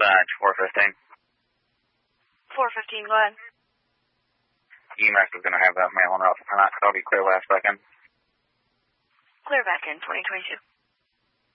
dispatch, 415. 415, go ahead. EMS is going to have that mail on route. Could all be clear last second? Clear back in 2022.